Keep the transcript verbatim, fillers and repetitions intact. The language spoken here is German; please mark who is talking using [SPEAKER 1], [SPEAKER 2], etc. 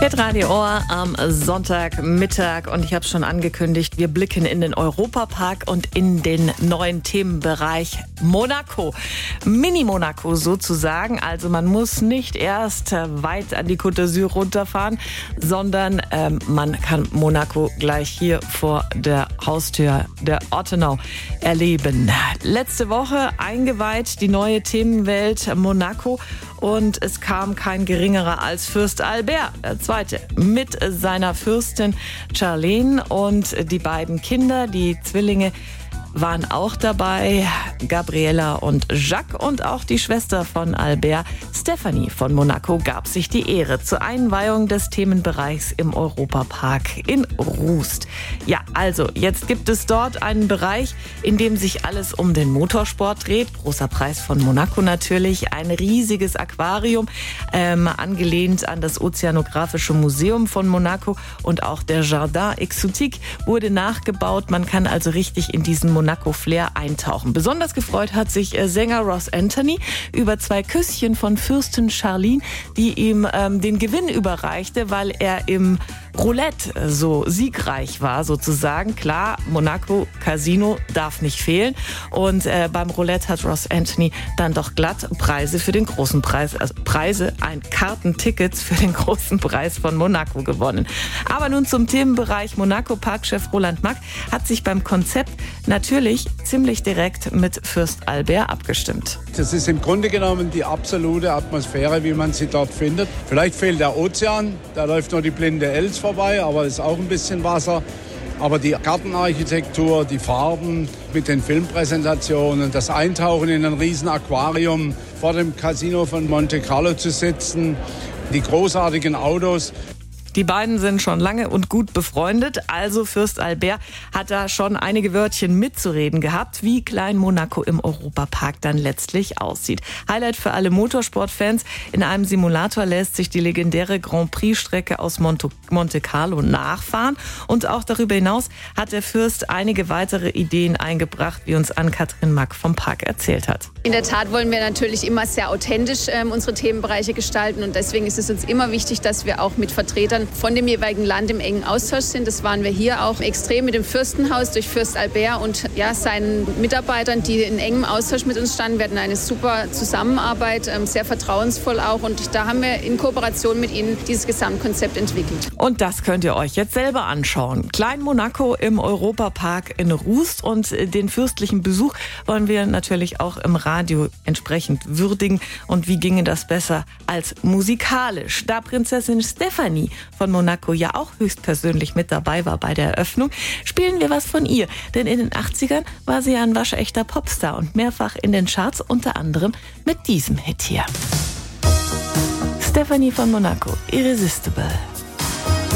[SPEAKER 1] Hitradio Ohr am Sonntagmittag und ich habe es schon angekündigt, wir blicken in den Europapark und in den neuen Themenbereich Monaco. Mini-Monaco sozusagen, also man muss nicht erst weit an die Côte d'Azur runterfahren, sondern ähm, man kann Monaco gleich hier vor der Haustür der Ortenau erleben. Letzte Woche eingeweiht die neue Themenwelt Monaco. Und es kam kein geringerer als Fürst Albert, der Zweite, mit seiner Fürstin Charlene und die beiden Kinder, die Zwillinge, waren auch dabei, Gabriella und Jacques, und auch die Schwester von Albert, Stephanie von Monaco, gab sich die Ehre zur Einweihung des Themenbereichs im Europapark in Rust. Ja, also jetzt gibt es dort einen Bereich, in dem sich alles um den Motorsport dreht. Großer Preis von Monaco natürlich, ein riesiges Aquarium, ähm, angelehnt an das Ozeanografische Museum von Monaco, und auch der Jardin Exotique wurde nachgebaut. Man kann also richtig in diesen Monaco-Flair eintauchen. Besonders gefreut hat sich Sänger Ross Anthony über zwei Küsschen von Fürstin Charlene, die ihm ähm, den Gewinn überreichte, weil er im Roulette so siegreich war sozusagen. Klar, Monaco Casino darf nicht fehlen, und äh, beim Roulette hat Ross Anthony dann doch glatt Preise für den großen Preis, also Preise, ein Kartentickets für den großen Preis von Monaco gewonnen. Aber nun zum Themenbereich Monaco. Parkchef Roland Mack hat sich beim Konzept natürlich ziemlich direkt mit Fürst Albert abgestimmt.
[SPEAKER 2] Das ist im Grunde genommen die absolute Atmosphäre, wie man sie dort findet. Vielleicht fehlt der Ozean, da läuft nur die blinde Els vorbei, aber es ist auch ein bisschen Wasser. Aber die Gartenarchitektur, die Farben mit den Filmpräsentationen, das Eintauchen in ein riesen Aquarium, vor dem Casino von Monte Carlo zu sitzen, die großartigen Autos.
[SPEAKER 1] Die beiden sind schon lange und gut befreundet, also Fürst Albert hat da schon einige Wörtchen mitzureden gehabt, wie klein Monaco im Europapark dann letztlich aussieht. Highlight für alle Motorsportfans: in einem Simulator lässt sich die legendäre Grand Prix-Strecke aus Monte, Monte Carlo nachfahren, und auch darüber hinaus hat der Fürst einige weitere Ideen eingebracht, wie uns Ann-Kathrin Mack vom Park erzählt hat.
[SPEAKER 3] In der Tat wollen wir natürlich immer sehr authentisch ähm, unsere Themenbereiche gestalten, und deswegen ist es uns immer wichtig, dass wir auch mit Vertretern von dem jeweiligen Land im engen Austausch sind. Das waren wir hier auch extrem mit dem Fürstenhaus durch Fürst Albert und ja, seinen Mitarbeitern, die in engem Austausch mit uns standen. Wir hatten eine super Zusammenarbeit, ähm, sehr vertrauensvoll auch, und da haben wir in Kooperation mit ihnen dieses Gesamtkonzept entwickelt.
[SPEAKER 1] Und das könnt ihr euch jetzt selber anschauen. Klein Monaco im Europapark in Rust, und den fürstlichen Besuch wollen wir natürlich auch im Radio entsprechend würdigen. Und wie ginge das besser als musikalisch? Da Prinzessin Stephanie von Monaco ja auch höchstpersönlich mit dabei war bei der Eröffnung, spielen wir was von ihr. Denn in den achtzigern war sie ja ein waschechter Popstar und mehrfach in den Charts, unter anderem mit diesem Hit hier. Stephanie von Monaco, Irresistible.